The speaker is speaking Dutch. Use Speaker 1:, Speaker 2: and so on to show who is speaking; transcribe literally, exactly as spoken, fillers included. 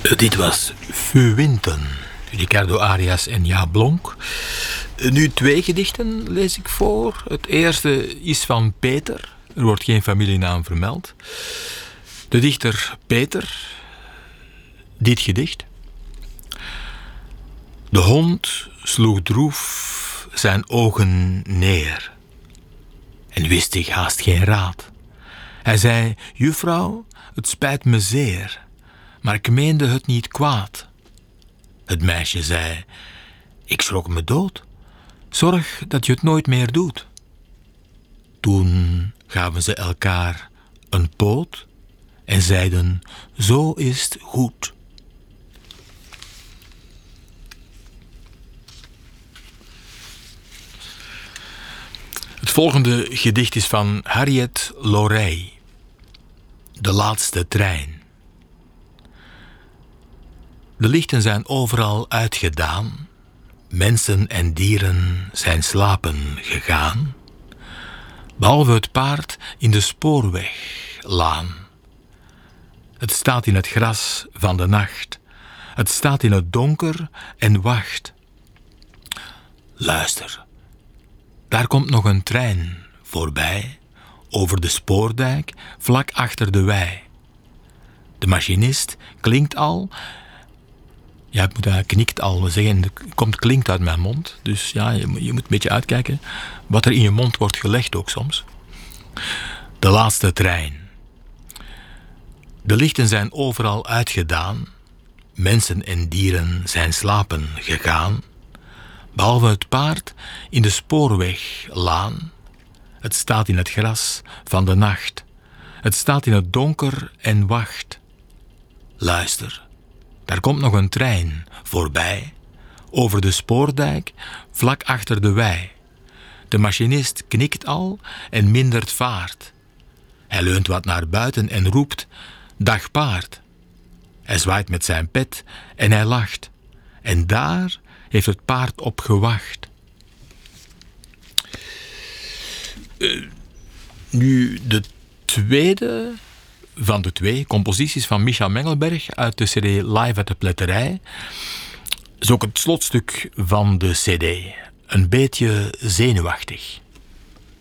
Speaker 1: Dit was Feuwinten, Ricardo Arias en Jaap Blonk. Nu twee gedichten lees ik voor. Het eerste is van Peter. Er wordt geen familienaam vermeld. De dichter Peter. Dit gedicht. De hond sloeg droef zijn ogen neer en wist zich haast geen raad. Hij zei, juffrouw, het spijt me zeer, maar ik meende het niet kwaad. Het meisje zei, ik schrok me dood. Zorg dat je het nooit meer doet. Toen gaven ze elkaar een poot en zeiden, zo is het goed. Het volgende gedicht is van Harriet Lorey. De laatste trein. De lichten zijn overal uitgedaan. Mensen en dieren zijn slapen gegaan. Behalve het paard in de spoorweglaan. Het staat in het gras van de nacht. Het staat in het donker en wacht. Luister. Daar komt nog een trein voorbij, over de spoordijk, vlak achter de wei. De machinist klinkt al, ja, ik moet daar knikt al zeggen, het komt klinkt uit mijn mond. Dus ja, je, je moet een beetje uitkijken wat er in je mond wordt gelegd ook soms. De laatste trein. De lichten zijn overal uitgedaan, mensen en dieren zijn slapen gegaan. Behalve het paard in de spoorweglaan. Het staat in het gras van de nacht. Het staat in het donker en wacht. Luister, daar komt nog een trein voorbij. Over de spoordijk, vlak achter de wei. De machinist knikt al en mindert vaart. Hij leunt wat naar buiten en roept, dag paard. Hij zwaait met zijn pet en hij lacht. En daar heeft het paard op gewacht. Uh, nu de tweede van de twee composities van Micha Mengelberg uit de cd Live at de Pletterij. Is ook het slotstuk van de cd. Een beetje zenuwachtig.